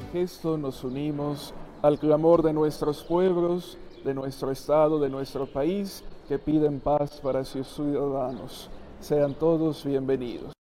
gesto nos unimos al clamor de nuestros pueblos, de nuestro Estado, de nuestro país, que piden paz para sus ciudadanos. Sean todos bienvenidos.